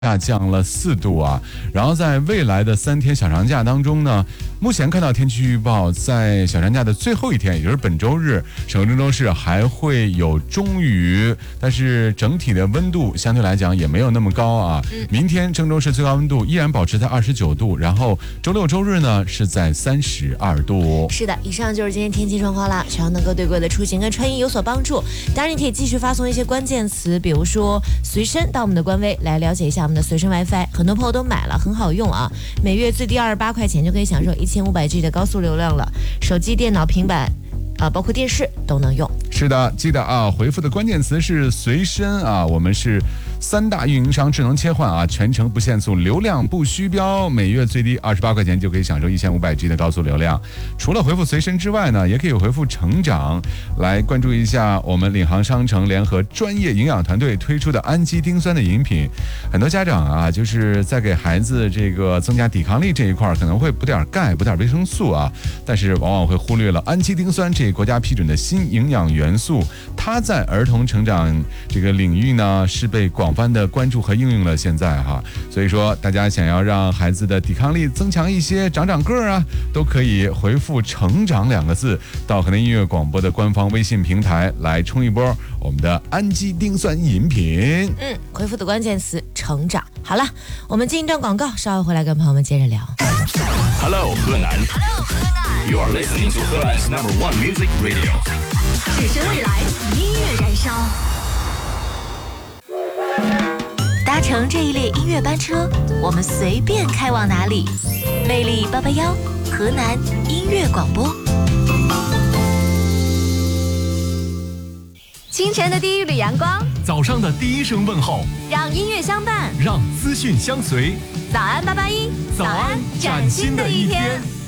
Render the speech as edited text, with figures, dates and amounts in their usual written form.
下降了4度啊。然后在未来的3天小长假当中呢，目前看到天气预报，在小长假的最后一天，也就是本周日，省郑州市还会有中雨，但是整体的温度相对来讲也没有那么高啊。明天郑州市最高温度依然保持在29度，然后周六周日呢是在32度。 是的，以上就是今天天气状况啦，希望能够对各位的出行跟穿衣有所帮助。当然，你可以继续发送一些关键词，比如说随身，到我们的官微来了解一下我们的随身 WiFi， 很多朋友都买了，很好用啊，每月最低28块钱就可以享受1500G 的高速流量了，手机、电脑、平板包括电视都能用。 是的，记得啊，回复的关键词是随身啊，我们是3大运营商智能切换啊，全程不限速，流量不虚标，每月最低28块钱就可以享受1500G 的高速流量。除了回复随身之外呢，也可以回复成长，来关注一下我们领航商城联合专业营养团队推出的氨基丁酸的饮品。很多家长啊，就是在给孩子这个增加抵抗力这一块，可能会补点钙、补点维生素啊，但是往往会忽略了氨基丁酸这国家批准的新营养元素，它在儿童成长这个领域呢是被广泛的关注和应用了。现在哈，所以说大家想要让孩子的抵抗力增强一些，长个儿啊，都可以回复成长2个字到河南音乐广播的官方微信平台来冲一波我们的氨基丁酸饮品。 回复的关键词成长。好了，我们进一段广告，稍后回来跟朋友们接着聊。 Hello 河南 You are listening to Helan's #1 music radio 只是未来音乐燃烧。搭乘这一列音乐班车，我们随便开往哪里。魅力881，河南音乐广播。清晨的第一缕阳光， 早上的第一声问候， 让音乐相伴， 让资讯相随。 早安881， 早安，崭新的一天。